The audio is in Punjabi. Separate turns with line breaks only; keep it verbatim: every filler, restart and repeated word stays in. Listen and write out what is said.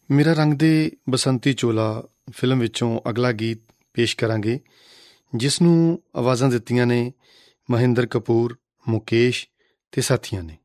ਮੇਰਾ ਰੰਗ ਦੇ ਬਸੰਤੀ ਚੋਲਾ ਫਿਲਮ ਵਿੱਚੋਂ ਅਗਲਾ ਗੀਤ ਪੇਸ਼ ਕਰਾਂਗੇ, ਜਿਸ ਨੂੰ ਆਵਾਜ਼ਾਂ ਦਿੱਤੀਆਂ ਨੇ ਮਹਿੰਦਰ ਕਪੂਰ, ਮੁਕੇਸ਼ ਅਤੇ ਸਾਥੀਆਂ ਨੇ।